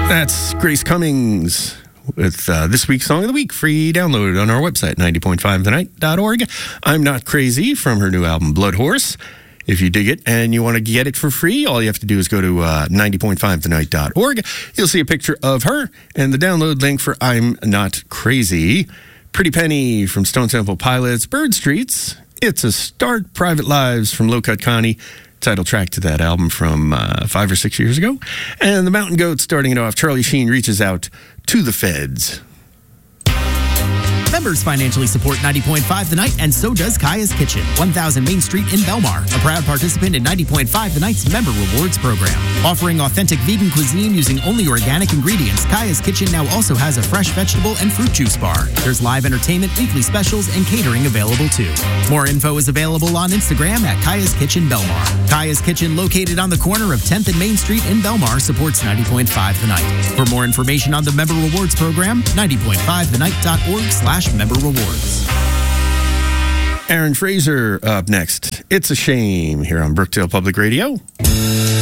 That's Grace Cummings with this week's Song of the Week. Free download on our website, 90.5thenight.org. I'm Not Crazy from her new album, Blood Horse. If you dig it and you want to get it for free, all you have to do is go to 90.5thenight.org. You'll see a picture of her and the download link for I'm Not Crazy. Pretty Penny from Stone Temple Pilots, Bird Streets, It's a Start, Private Lives from Low Cut Connie, title track to that album from 5 or 6 years ago. And the Mountain Goats starting it off, Charlie Sheen Reaches Out to the Feds. Members financially support 90.5 The Night, and so does Kaya's Kitchen, 1000 Main Street in Belmar, a proud participant in 90.5 The Night's Member Rewards program. Offering authentic vegan cuisine using only organic ingredients, Kaya's Kitchen now also has a fresh vegetable and fruit juice bar. There's live entertainment, weekly specials, and catering available too. More info is available on Instagram at Kaya's Kitchen Belmar. Kaya's Kitchen, located on the corner of 10th and Main Street in Belmar, supports 90.5 The Night. For more information on the Member Rewards program, 90.5thenight.org/member rewards. Aaron Fraser up next. It's a Shame here on Brookdale Public Radio.